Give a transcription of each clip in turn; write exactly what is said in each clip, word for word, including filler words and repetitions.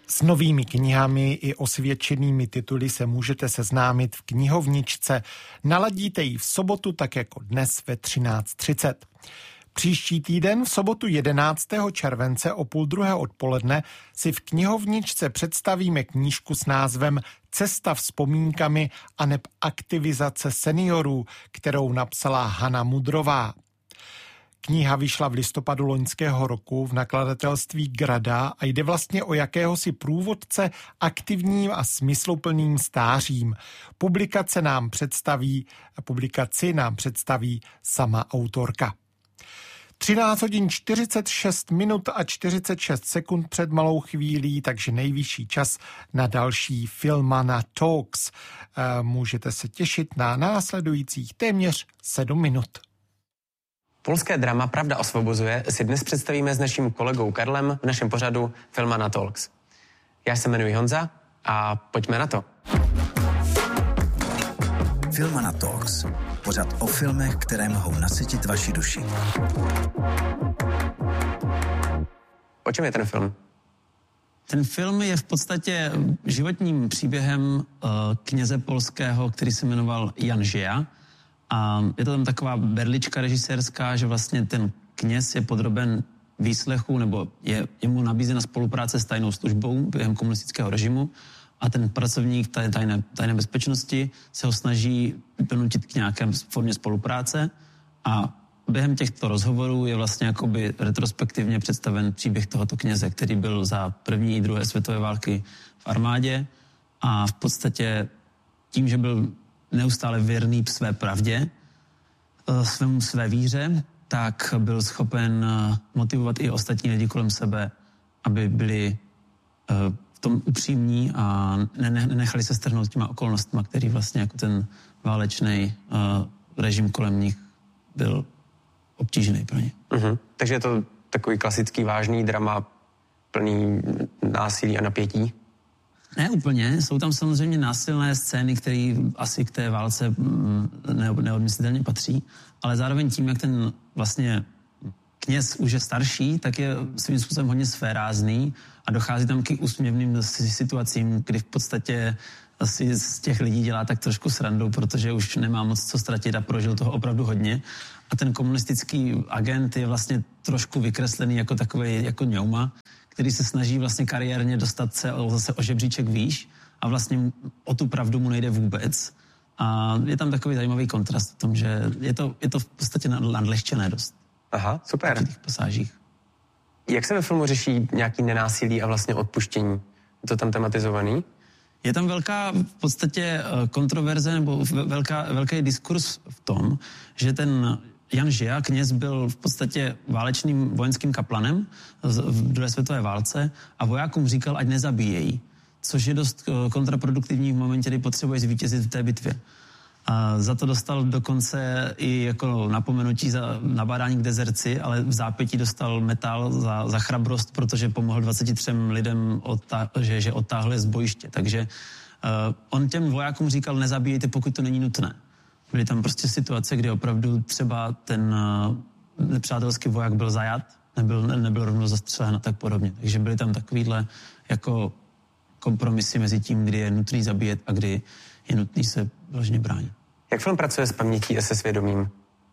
S novými knihami i osvědčenými tituly se můžete seznámit v knihovničce. Naladíte ji v sobotu, tak jako dnes ve třináct třicet. Příští týden v sobotu jedenáctého července o půl druhé odpoledne si v knihovničce představíme knížku s názvem Cesta vzpomínkami aneb aktivizace seniorů, kterou napsala Hana Mudrová. Kniha vyšla v listopadu loňského roku v nakladatelství Grada a jde vlastně o jakéhosi průvodce aktivním a smysluplným stářím. Publikace nám představí, publikaci nám představí sama autorka. třináct hodin čtyřicet šest minut a čtyřicet šest sekund před malou chvílí, takže nejvyšší čas na další Filmana Talks. Můžete se těšit na následujících téměř sedm minut. Polské drama Pravda osvobozuje si dnes představíme s naším kolegou Karlem v našem pořadu Filmana Talks. Já se jmenuji Honza a pojďme na to. Filmana Talks. Pořad o filmech, které mohou nasytit vaši duši. O čem je ten film? Ten film je v podstatě životním příběhem uh, kněze polského, který se jmenoval Jan Žeja. A je to tam taková berlička režisérská, že vlastně ten kněz je podroben výslechu, nebo je, je mu nabízena spolupráce s tajnou službou během komunistického režimu a ten pracovník tajné, tajné bezpečnosti se ho snaží donutit k nějaké formě spolupráce a během těchto rozhovorů je vlastně jakoby retrospektivně představen příběh tohoto kněze, který byl za první i druhé světové války v armádě a v podstatě tím, že byl neustále věrný své pravdě, svému své víře, tak byl schopen motivovat i ostatní lidi kolem sebe, aby byli v tom upřímní a nenechali se strhnout těma okolnostma, který vlastně jako ten válečný režim kolem nich byl obtížný pro ně. Uh-huh. Takže je to takový klasický vážný drama plný násilí a napětí? Ne úplně, jsou tam samozřejmě násilné scény, které asi k té válce neodmyslitelně patří, ale zároveň tím, jak ten vlastně kněz už je starší, tak je svým způsobem hodně svérázný a dochází tam k úsměvným situacím, kdy v podstatě asi z těch lidí dělá tak trošku srandu, protože už nemá moc co ztratit a prožil toho opravdu hodně. A ten komunistický agent je vlastně trošku vykreslený jako takový jako ňouma, který se snaží vlastně kariérně dostat se o, zase o žebříček výš a vlastně o tu pravdu mu nejde vůbec. A je tam takový zajímavý kontrast v tom, že je to, je to v podstatě nadlehčené dost. Aha, super. V těch pasážích. Jak se ve filmu řeší nějaký nenásilí a vlastně odpuštění? Je to tam tematizovaný? Je tam velká v podstatě kontroverze nebo velká, velký diskurs v tom, že ten Jan Žeja, kněz, byl v podstatě válečným vojenským kaplanem v druhé světové válce a vojákům říkal, ať nezabíjejí, což je dost kontraproduktivní v momentě, kdy potřebuje zvítězit v té bitvě. A za to dostal dokonce i jako napomenutí za nabádání k dezerci, ale v zápětí dostal metal za, za chrabrost, protože pomohl dvaceti třem lidem, odtá, že, že odtáhli z bojiště. Takže uh, on těm vojákům říkal, nezabíjejte, pokud to není nutné. Byly tam prostě situace, kdy opravdu třeba ten uh, nepřátelský voják byl zajat, nebyl, ne, nebyl rovnou zastřelen a tak podobně. Takže byly tam takovýhle jako kompromisy mezi tím, kdy je nutný zabíjet a kdy je nutný se vložně bránit. Jak film pracuje s pamětí a se svědomím?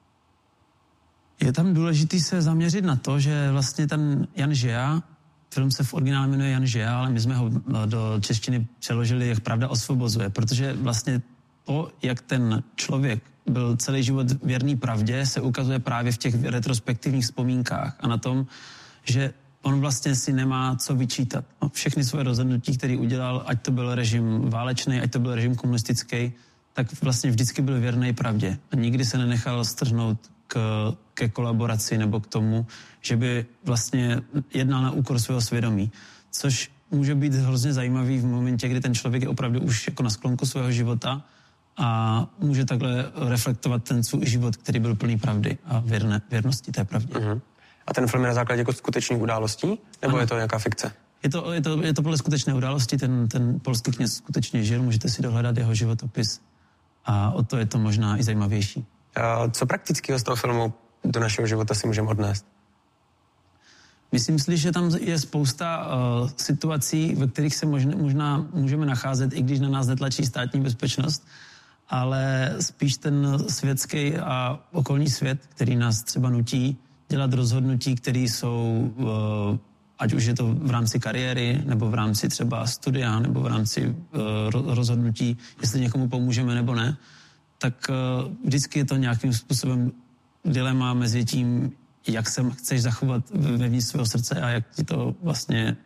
Je tam důležitý se zaměřit na to, že vlastně ten Jan Žeja, film se v originále jmenuje Jan Žeja, ale my jsme ho do češtiny přeložili, jak Pravda osvobozuje, protože vlastně to, jak ten člověk byl celý život věrný pravdě, se ukazuje právě v těch retrospektivních vzpomínkách a na tom, že on vlastně si nemá co vyčítat. Všechny svoje rozhodnutí, které udělal, ať to byl režim válečný, ať to byl režim komunistický, tak vlastně vždycky byl věrný pravdě. A nikdy se nenechal strhnout k, ke kolaboraci nebo k tomu, že by vlastně jednal na úkor svého svědomí. Což může být hrozně zajímavý v momentě, kdy ten člověk je opravdu už jako na sklonku svého života a může takhle reflektovat ten svůj život, který byl plný pravdy a věrné, věrnosti té pravdě. Uh-huh. A ten film je na základě jako skutečných událostí? Nebo ano. Je to nějaká fikce? Je to, je to, je to podle skutečné události, ten, ten polský kněz skutečně žil, můžete si dohledat jeho životopis a o to je to možná i zajímavější. A co praktického z toho filmu do našeho života si můžeme odnést? Myslím si, že tam je spousta uh, situací, ve kterých se možná, možná můžeme nacházet, i když na nás netlačí státní bezpečnost, ale spíš ten světský a okolní svět, který nás třeba nutí dělat rozhodnutí, které jsou, uh, ať už je to v rámci kariéry, nebo v rámci třeba studia, nebo v rámci uh, rozhodnutí, jestli někomu pomůžeme nebo ne, tak uh, vždycky je to nějakým způsobem dilema mezi tím, jak se chceš zachovat vevnitř svého srdce a jak ti to vlastně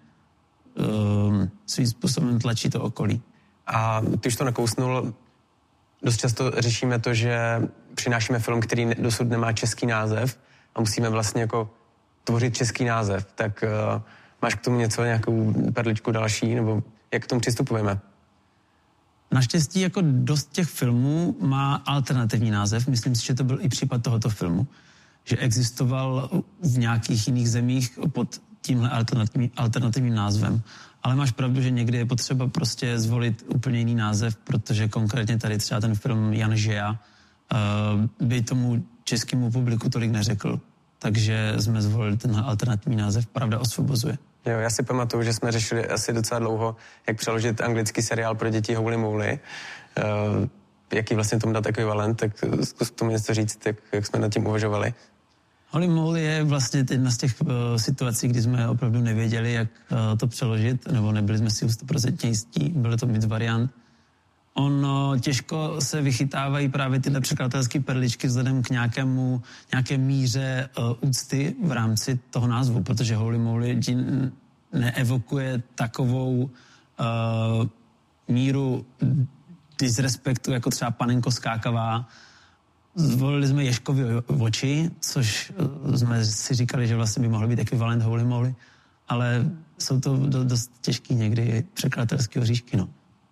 um, svým způsobem tlačí to okolí. A ty už to nakousnul, dost často řešíme to, že přinášíme film, který dosud nemá český název a musíme vlastně jako tvořit český název. Tak uh, máš k tomu něco, nějakou perličku další, nebo jak k tomu přistupujeme? Naštěstí jako dost těch filmů má alternativní název. Myslím si, že to byl i případ tohoto filmu, že existoval v nějakých jiných zemích pod tímhle alternativní, alternativním názvem. Ale máš pravdu, že někdy je potřeba prostě zvolit úplně jiný název, protože konkrétně tady třeba ten film Jan Žeja uh, by tomu českému publiku tolik neřekl. Takže jsme zvolili ten alternativní název Pravda osvobozuje. Jo, já si pamatuju, že jsme řešili asi docela dlouho, jak přeložit anglický seriál pro děti Holy Moly. Uh, jaký vlastně tomu dát ekvivalent, tak zkus tomu něco říct, jak, jak jsme nad tím uvažovali. Holy Moly je vlastně jedna z těch uh, situací, kdy jsme opravdu nevěděli, jak uh, to přeložit, nebo nebyli jsme si sto procent jistí, bylo to mít variant. Ono těžko se vychytávají právě tyhle překladatelské perličky vzhledem k nějakému, nějaké míře uh, úcty v rámci toho názvu, protože Holy Moly neevokuje takovou uh, míru disrespektu, jako třeba Panenko skákavá. Zvolili jsme Ježkovi oči, což jsme si říkali, že vlastně by mohl být ekvivalent Holy Moly, ale jsou to dost těžký někdy překladatelský oříšky, no.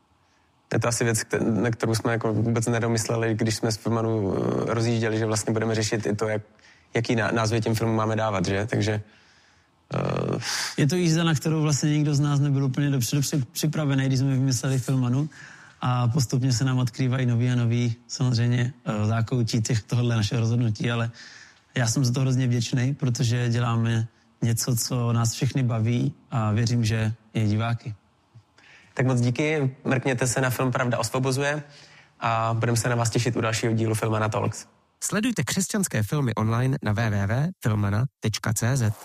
Je to asi věc, na kterou jsme jako vůbec nedomysleli, když jsme s filmanu rozjížděli, že vlastně budeme řešit i to, jak, jaký názvy těm filmům máme dávat, že? Takže... Uh... Je to jízda, na kterou vlastně nikdo z nás nebyl úplně dopředu připravený, když jsme vymysleli filmanu. A postupně se nám odkrývají nový a nový samozřejmě zákoutí těch tohohle našeho rozhodnutí, ale já jsem za to hrozně vděčný, protože děláme něco, co nás všechny baví a věřím, že je diváky. Tak moc díky, mrkněte se na film Pravda osvobozuje a budeme se na vás těšit u dalšího dílu Filmana Talks. Sledujte křesťanské filmy online na w w w tečka filmana tečka c z.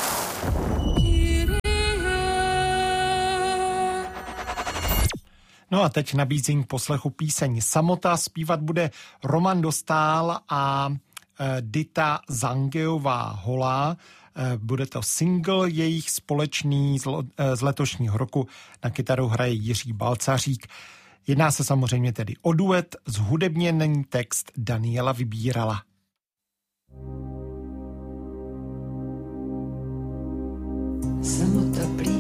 No a teď nabízím k poslechu píseň Samota. Zpívat bude Roman Dostál a e, Dita Zangeová Holá. E, bude to single jejich společný z, e, z letošního roku. Na kytaru hraje Jiří Balcařík. Jedná se samozřejmě tedy o duet, zhudebněný text Daniela Vybírala. Samota prý